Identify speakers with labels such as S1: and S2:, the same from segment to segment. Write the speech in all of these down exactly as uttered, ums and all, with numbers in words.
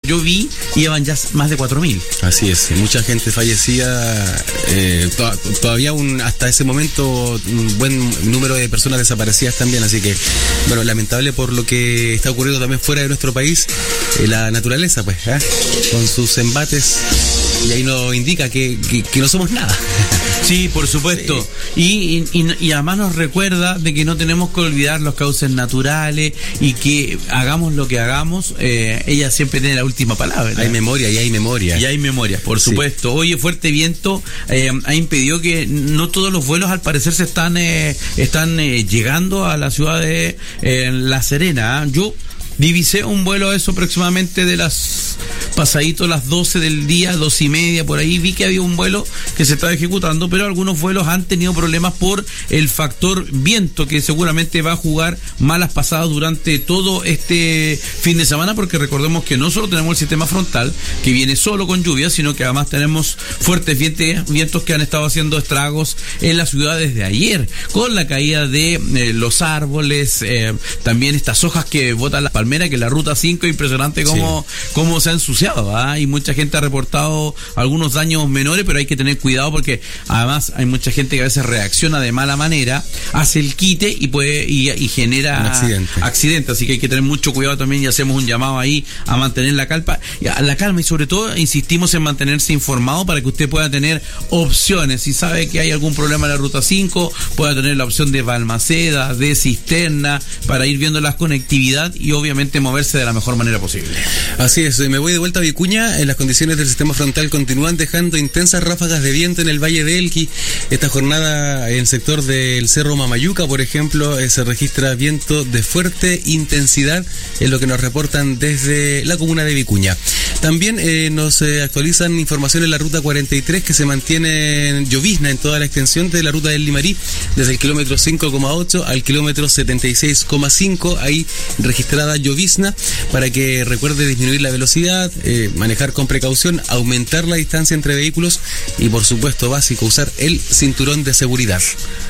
S1: yo vi, iban ya más de cuatro mil.
S2: Así es, mucha gente fallecía, eh, to- todavía un, hasta ese momento un buen número de personas desaparecidas también, así que, bueno, lamentable por lo que está ocurriendo también fuera de nuestro país, eh, la naturaleza, pues, ¿eh? Con sus embates, y ahí nos indica que, que, que no somos nada.
S1: Sí, por supuesto. Sí. Y, y, y además nos recuerda de que no tenemos que olvidar los cauces naturales y que hagamos lo que hagamos, eh, ella siempre tiene la última palabra.
S2: Hay memoria y hay memoria.
S1: Y hay memoria, por supuesto. Sí. Oye, fuerte viento eh, ha impedido que no todos los vuelos al parecer se están, eh, están eh, llegando a la ciudad de eh, La Serena. ¿eh? Yo divisé un vuelo a eso aproximadamente de las pasadito las doce del día, doce y media por ahí, vi que había un vuelo que se estaba ejecutando, pero algunos vuelos han tenido problemas por el factor viento, que seguramente va a jugar malas pasadas durante todo este fin de semana, porque recordemos que no solo tenemos el sistema frontal, que viene solo con lluvia, sino que además tenemos fuertes vientos que han estado haciendo estragos en la ciudad desde ayer, con la caída de eh, los árboles, eh, también estas hojas que botan las palmeras, que la ruta cinco, impresionante cómo, sí. cómo se ha ensuciado. ¿Ah? Y mucha gente ha reportado algunos daños menores, pero hay que tener cuidado porque además hay mucha gente que a veces reacciona de mala manera, hace el quite y puede y, y genera
S2: un accidente.
S1: accidente, así que hay que tener mucho cuidado también, y hacemos un llamado ahí a mantener la calma, la calma y sobre todo insistimos en mantenerse informado para que usted pueda tener opciones. Si sabe que hay algún problema en la ruta cinco, pueda tener la opción de Balmaceda, de Cisterna, para ir viendo la conectividad y obviamente moverse de la mejor manera posible.
S2: Así es, me voy de vuelta a Vicuña. En las condiciones del sistema frontal continúan dejando intensas ráfagas de viento en el Valle de Elqui. Esta jornada en el sector del Cerro Mamayuca, por ejemplo, eh, se registra viento de fuerte intensidad, en lo que nos reportan desde la comuna de Vicuña. También eh, nos eh, actualizan información en la ruta cuarenta y tres, que se mantiene llovizna en toda la extensión de la ruta del Limarí, desde el kilómetro cinco coma ocho al kilómetro setenta y seis coma cinco, ahí registrada llovizna, para que recuerde disminuir la velocidad, eh, manejar con precaución, aumentar la distancia entre vehículos y, por supuesto, básico, usar el cinturón de seguridad.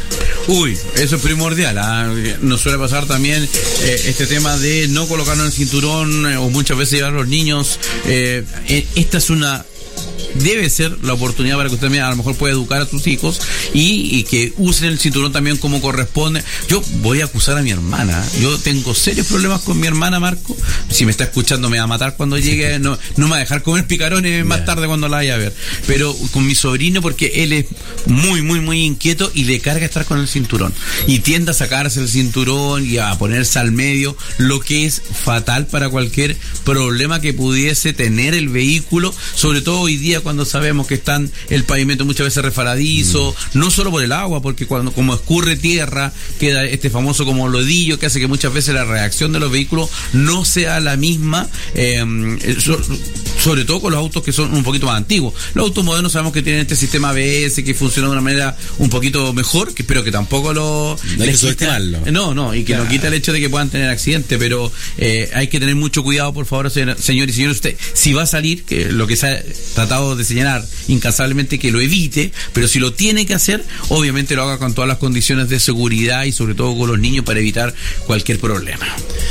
S1: Uy, eso es primordial. ¿eh? Nos suele pasar también eh, este tema de no colocarnos el cinturón eh, o muchas veces llevar a los niños. Eh, esta es una... debe ser la oportunidad para que usted a lo mejor pueda educar a sus hijos y, y que usen el cinturón también como corresponde. Yo voy a acusar a mi hermana. Yo tengo serios problemas con mi hermana, Marco. Si me está escuchando me va a matar cuando llegue. No, no me va a dejar comer picarones más tarde cuando la vaya a ver. Pero con mi sobrino, porque él es muy, muy, muy inquieto y le carga estar con el cinturón. Y tiende a sacarse el cinturón y a ponerse al medio, lo que es fatal para cualquier problema que pudiese tener el vehículo, sobre todo hoy día cuando sabemos que están el pavimento muchas veces resbaladizo, mm. no solo por el agua, porque cuando como escurre tierra queda este famoso como lodillo que hace que muchas veces la reacción de los vehículos no sea la misma, eh, so, sobre todo con los autos que son un poquito más antiguos. Los autos modernos sabemos que tienen este sistema A B S que funciona de una manera un poquito mejor, que espero que tampoco lo
S2: no les quita,
S1: no, no, y que claro. no quita el hecho de que puedan tener accidentes, pero eh, hay que tener mucho cuidado, por favor, señor, señor y señor, usted si va a salir, que lo que se ha tratado de señalar incansablemente, que lo evite, pero si lo tiene que hacer, obviamente lo haga con todas las condiciones de seguridad y sobre todo con los niños para evitar cualquier problema.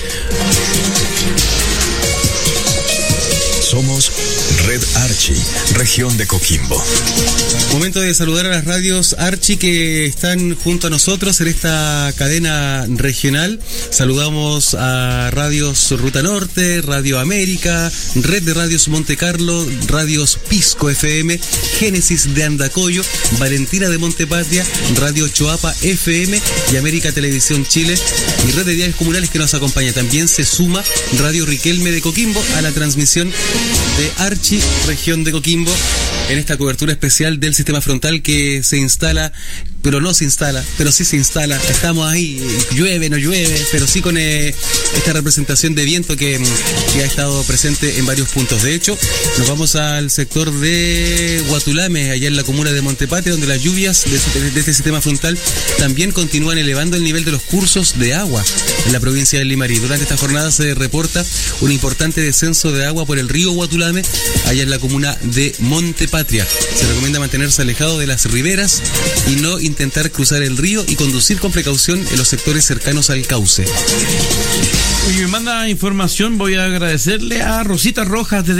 S3: Somos Red Archi, región de Coquimbo.
S2: Momento de saludar a las radios Archi que están junto a nosotros en esta cadena regional. Saludamos a Radios Ruta Norte, Radio América, Red de Radios Monte Carlo, Radios Pisco F M, Génesis de Andacoyo, Valentina de Montepatria, Radio Choapa F M y América Televisión Chile, y Red de Diarios Comunales que nos acompaña. También se suma Radio Riquelme de Coquimbo a la transmisión de Archi, región de Coquimbo, en esta cobertura especial del sistema frontal que se instala, pero no se instala, pero sí se instala. Estamos ahí, llueve, no llueve, pero sí con eh, esta representación de viento que, que ha estado presente en varios puntos. De hecho, nos vamos al sector de Guatulame, allá en la comuna de Montepatria, donde las lluvias de este, de este sistema frontal también continúan elevando el nivel de los cursos de agua en la provincia del Limarí. Durante esta jornada se reporta un importante descenso de agua por el río Guatulame, allá en la comuna de Montepatria. Se recomienda mantenerse alejado de las riberas y no intentar cruzar el río y conducir con precaución en los sectores cercanos al cauce.
S1: Y me manda información, voy a agradecerle a Rosita Rojas desde